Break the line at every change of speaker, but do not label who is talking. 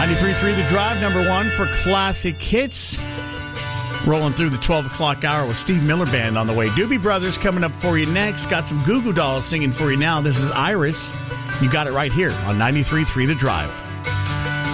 93.3 The Drive, number one for classic hits. Rolling through the 12 o'clock hour with Steve Miller Band on the way. Doobie Brothers coming up for you next. Got some Goo Goo Dolls singing for you now. This is Iris. You got it right here on 93.3 The Drive.